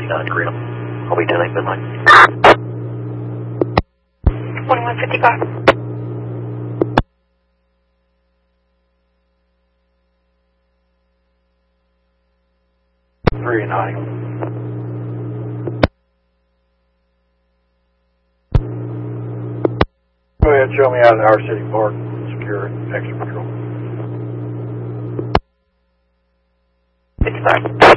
Greenham. I'll be 10-8 midnight. 2155. Three and nine. Go ahead, show me out of our city park. Secure it. Extra patrol. 55.